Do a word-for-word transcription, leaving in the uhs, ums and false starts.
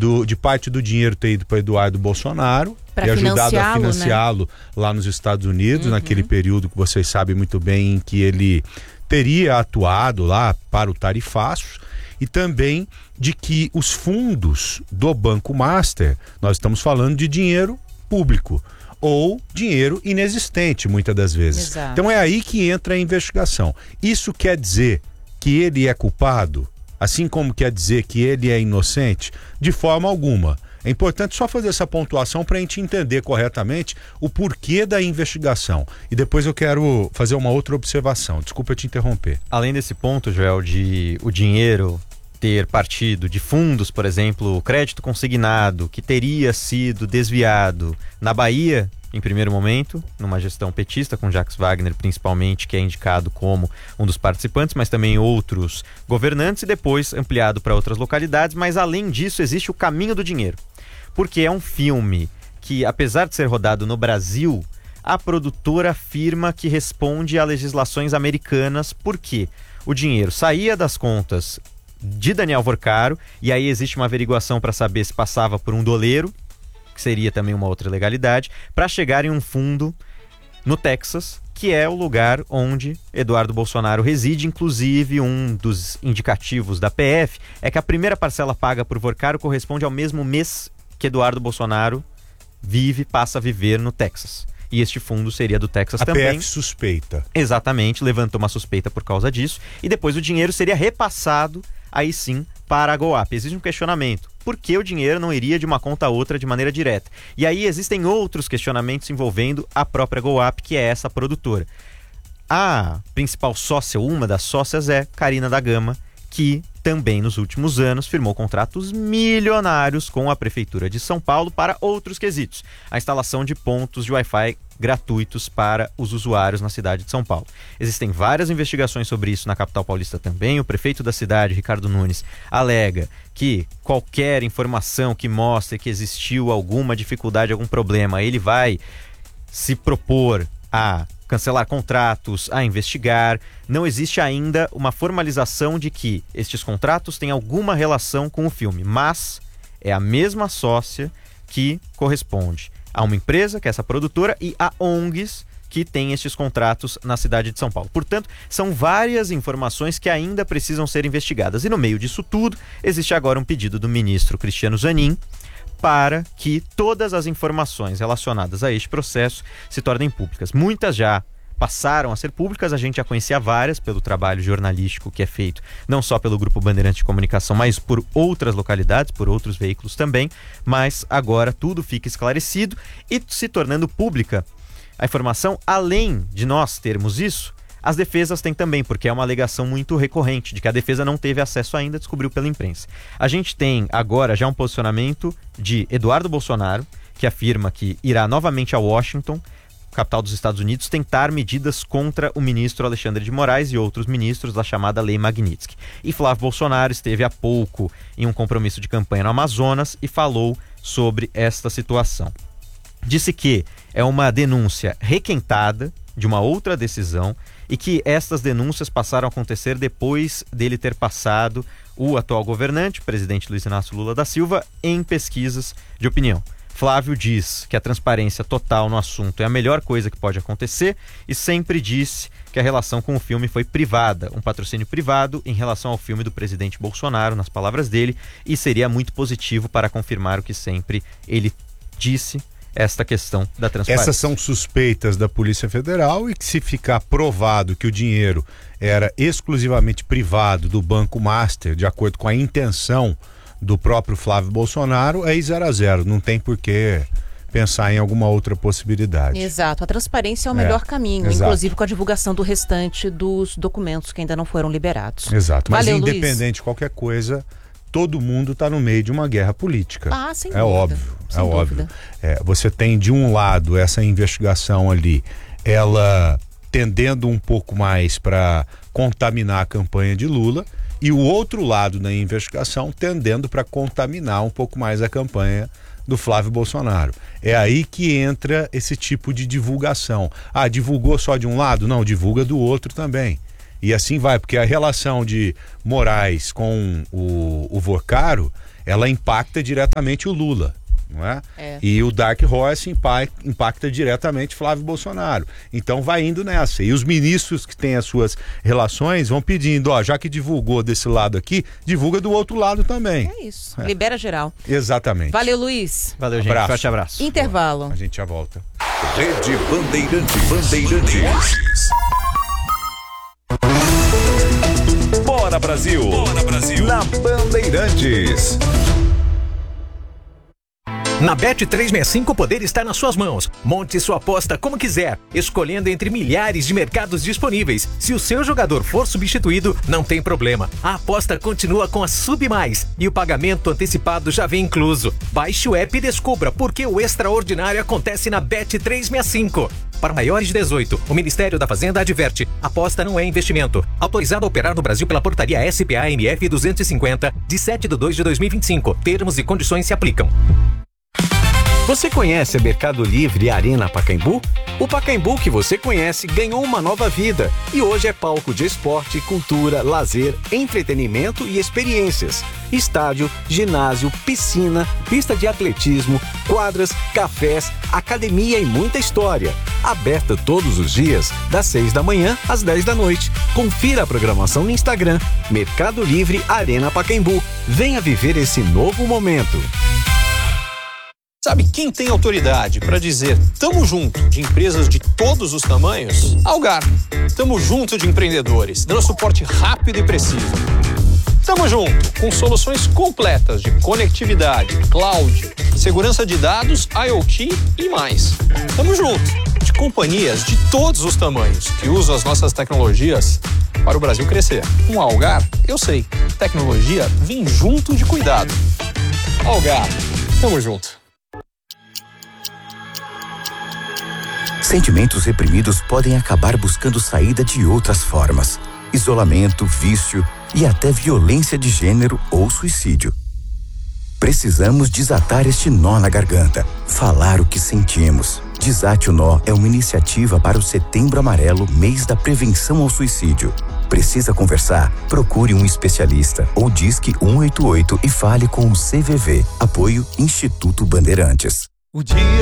do, de parte do dinheiro ter ido para Eduardo Bolsonaro pra e ajudado a né? financiá-lo lá nos Estados Unidos, uhum. naquele período que vocês sabem muito bem em que ele teria atuado lá para o tarifaço, e também de que os fundos do Banco Master, nós estamos falando de dinheiro público ou dinheiro inexistente muitas das vezes. Exato. Então é aí que entra a investigação. Isso quer dizer que ele é culpado, assim como quer dizer que ele é inocente? De forma alguma. É importante só fazer essa pontuação para a gente entender corretamente o porquê da investigação. E depois eu quero fazer uma outra observação. Desculpa te interromper. Além desse ponto, Joel, de o dinheiro ter partido de fundos, por exemplo, crédito consignado, que teria sido desviado na Bahia, em primeiro momento, numa gestão petista, com Jacques Wagner principalmente, que é indicado como um dos participantes, mas também outros governantes, e depois ampliado para outras localidades. Mas além disso, existe o caminho do dinheiro. Porque é um filme que, apesar de ser rodado no Brasil, a produtora afirma que responde a legislações americanas, porque o dinheiro saía das contas de Daniel Vorcaro, e aí existe uma averiguação para saber se passava por um doleiro, que seria também uma outra ilegalidade, para chegar em um fundo no Texas, que é o lugar onde Eduardo Bolsonaro reside. Inclusive, um dos indicativos da P F é que a primeira parcela paga por Vorcaro corresponde ao mesmo mês que Eduardo Bolsonaro vive, passa a viver no Texas. E este fundo seria do Texas a também. A P F suspeita. Exatamente, levantou uma suspeita por causa disso. E depois o dinheiro seria repassado, aí sim, para a GoUp. Existe um questionamento. Por que o dinheiro não iria de uma conta a outra de maneira direta? E aí existem outros questionamentos envolvendo a própria GoUp, que é essa produtora. A principal sócia, uma das sócias, é Carina da Gama, que também nos últimos anos firmou contratos milionários com a Prefeitura de São Paulo para outros quesitos. A instalação de pontos de Wi-Fi gratuitos para os usuários na cidade de São Paulo. Existem várias investigações sobre isso na capital paulista também. O prefeito da cidade, Ricardo Nunes, alega que qualquer informação que mostre que existiu alguma dificuldade, algum problema, ele vai se propor a cancelar contratos, a investigar. Não existe ainda uma formalização de que estes contratos têm alguma relação com o filme, mas é a mesma sócia que corresponde a uma empresa, que é essa produtora, e a O N Gs que têm estes contratos na cidade de São Paulo. Portanto, são várias informações que ainda precisam ser investigadas. E no meio disso tudo, existe agora um pedido do ministro Cristiano Zanin para que todas as informações relacionadas a este processo se tornem públicas. Muitas já passaram a ser públicas, a gente já conhecia várias pelo trabalho jornalístico que é feito não só pelo Grupo Bandeirantes de Comunicação, mas por outras localidades, por outros veículos também, mas agora tudo fica esclarecido e se tornando pública a informação. Além de nós termos isso, as defesas têm também, porque é uma alegação muito recorrente de que a defesa não teve acesso ainda, descobriu pela imprensa. A gente tem agora já um posicionamento de Eduardo Bolsonaro, que afirma que irá novamente a Washington, capital dos Estados Unidos, tentar medidas contra o ministro Alexandre de Moraes e outros ministros da chamada Lei Magnitsky. E Flávio Bolsonaro esteve há pouco em um compromisso de campanha no Amazonas e falou sobre esta situação. Disse que é uma denúncia requentada de uma outra decisão e que estas denúncias passaram a acontecer depois dele ter passado o atual governante, o presidente Luiz Inácio Lula da Silva, em pesquisas de opinião. Flávio diz que a transparência total no assunto é a melhor coisa que pode acontecer e sempre disse que a relação com o filme foi privada, um patrocínio privado em relação ao filme do presidente Bolsonaro, nas palavras dele, e seria muito positivo para confirmar o que sempre ele disse, esta questão da transparência. Essas são suspeitas da Polícia Federal e que, se ficar provado que o dinheiro era exclusivamente privado do Banco Master, de acordo com a intenção do próprio Flávio Bolsonaro, aí zero a zero, não tem por que pensar em alguma outra possibilidade. Exato, a transparência é o melhor é, caminho, exato. Inclusive com a divulgação do restante dos documentos que ainda não foram liberados. Exato, mas Valeu, independente Luiz. de qualquer coisa, todo mundo está no meio de uma guerra política. Ah, sem é dúvida. Óbvio, sem é dúvida. óbvio. É, você tem de um lado essa investigação ali, ela tendendo um pouco mais para contaminar a campanha de Lula, e o outro lado da investigação tendendo para contaminar um pouco mais a campanha do Flávio Bolsonaro. É aí que entra esse tipo de divulgação. Ah, divulgou só de um lado? Não, divulga do outro também. E assim vai, porque a relação de Moraes com o, o Vorcaro ela impacta diretamente o Lula. Não é? É. E o Dark Horse impacta, impacta diretamente Flávio Bolsonaro. Então vai indo nessa. E os ministros que têm as suas relações vão pedindo, ó, já que divulgou desse lado aqui, divulga do outro lado também. É isso. É. Libera geral. Exatamente. Valeu, Luiz. Valeu, gente. Abraço. Forte abraço. Intervalo. A gente já volta. Rede Bandeirantes. Bandeirantes. Bora Brasil. Bora Brasil. Na Bandeirantes. Na Bet trezentos e sessenta e cinco o poder está nas suas mãos. Monte sua aposta como quiser, escolhendo entre milhares de mercados disponíveis. Se o seu jogador for substituído, não tem problema. A aposta continua com a Sub Mais e o pagamento antecipado já vem incluso. Baixe o app e descubra por que o extraordinário acontece na Bet trezentos e sessenta e cinco. Para maiores de dezoito, o Ministério da Fazenda adverte: aposta não é investimento. Autorizado a operar no Brasil pela portaria S P A M F duzentos e cinquenta, de sete de dois de dois mil e vinte e cinco. Termos e condições se aplicam. Você conhece a Mercado Livre e a Arena Pacaembu? O Pacaembu que você conhece ganhou uma nova vida e hoje é palco de esporte, cultura, lazer, entretenimento e experiências. Estádio, ginásio, piscina, pista de atletismo, quadras, cafés, academia e muita história. Aberta todos os dias, das seis da manhã às dez da noite. Confira a programação no Instagram, Mercado Livre Arena Pacaembu. Venha viver esse novo momento. Sabe quem tem autoridade para dizer tamo junto de empresas de todos os tamanhos? Algar. Tamo junto de empreendedores, dando suporte rápido e preciso. Tamo junto com soluções completas de conectividade, cloud, segurança de dados, IoT e mais. Tamo junto de companhias de todos os tamanhos que usam as nossas tecnologias para o Brasil crescer. Com a Algar, eu sei, tecnologia vem junto de cuidado. Algar, tamo junto. Sentimentos reprimidos podem acabar buscando saída de outras formas. Isolamento, vício e até violência de gênero ou suicídio. Precisamos desatar este nó na garganta, falar o que sentimos. Desate o Nó é uma iniciativa para o Setembro Amarelo, mês da prevenção ao suicídio. Precisa conversar? Procure um especialista ou disque um oito oito e fale com o C V V. Apoio Instituto Bandeirantes. O dia